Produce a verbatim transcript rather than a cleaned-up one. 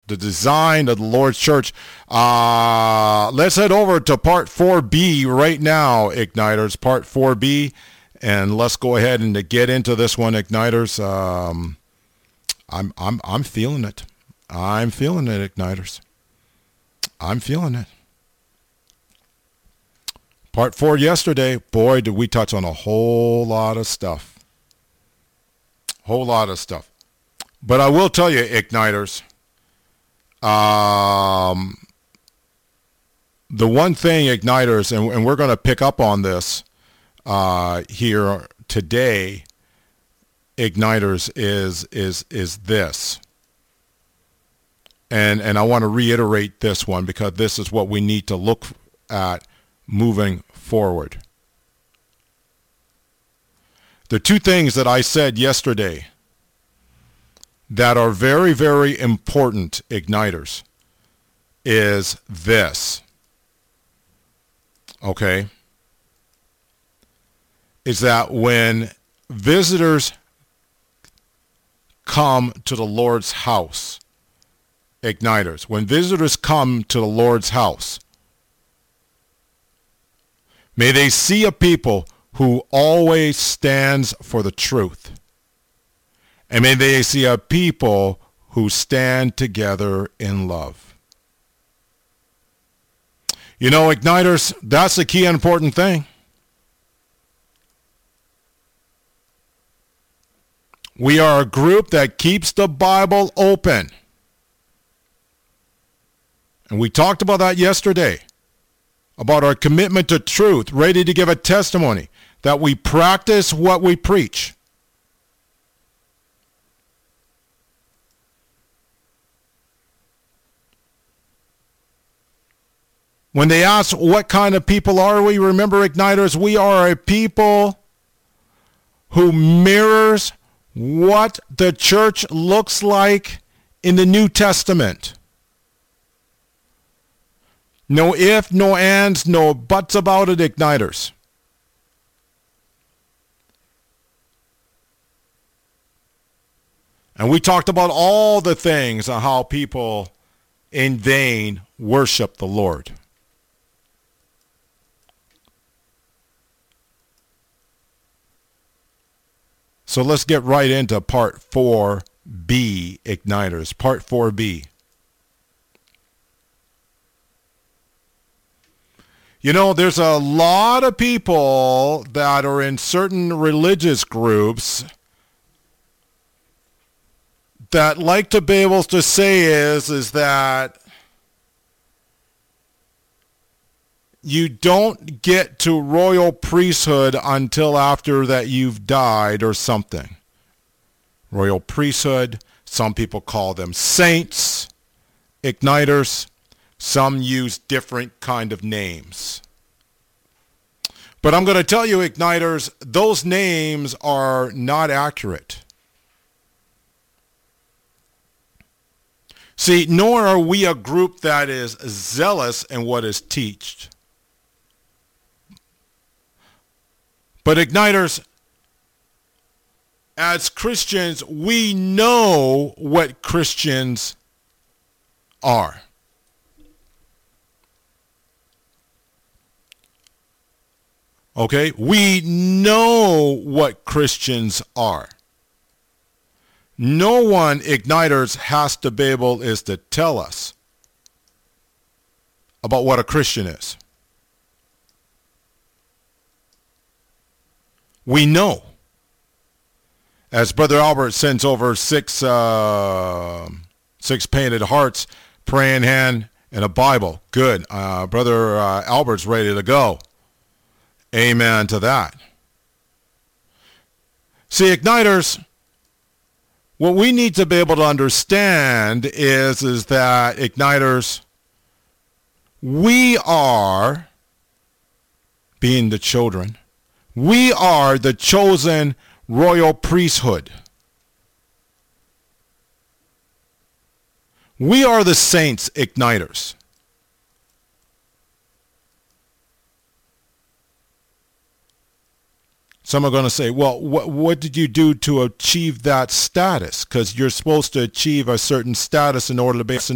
the design of the Lord's church. Uh, let's head over to part four B right now, Igniters, part four B, and let's go ahead and get into this one, Igniters. Um, I'm I'm I'm feeling it. I'm feeling it, Igniters. I'm feeling it. Part four yesterday, boy, did we touch on a whole lot of stuff. Whole lot of stuff. But I will tell you, Igniters, um, the one thing, Igniters, and, and we're going to pick up on this uh, here today, Igniters, is is is this. And and I want to reiterate this one because this is what we need to look at moving forward. The two things that I said yesterday that are very, very important, Igniters, is this. Okay? Is that when visitors come to the Lord's house, Igniters, when visitors come to the Lord's house, may they see a people who always stands for the truth. And may they see a people who stand together in love. You know, Igniters, that's the key important thing. We are a group that keeps the Bible open. And we talked about that yesterday, about our commitment to truth, ready to give a testimony, that we practice what we preach. When they ask what kind of people are we, remember, Igniters, we are a people who mirrors what the church looks like in the New Testament. No ifs, no ands, no buts about it, Igniters. And we talked about all the things on how people in vain worship the Lord. So let's get right into part four B, Igniters. Part four B. You know, there's a lot of people that are in certain religious groups that like to be able to say is, is that you don't get to royal priesthood until after that you've died or something. Royal priesthood, some people call them saints, Igniters. Some use different kind of names. But I'm going to tell you, Igniters, those names are not accurate. See, nor are we a group that is zealous in what is taught. But Igniters, as Christians, we know what Christians are. Okay, we know what Christians are. No one, Igniters, has to be able is to tell us about what a Christian is. We know. As Brother Albert sends over six, uh, six painted hearts, praying hand, and a Bible. Good. Uh, Brother uh, Albert's ready to go. Amen to that. See, Igniters, what we need to be able to understand is, is that, Igniters, we are, being the children, we are the chosen royal priesthood. We are the saints, Igniters. Some are going to say, well, what, what did you do to achieve that status? Because you're supposed to achieve a certain status in order to be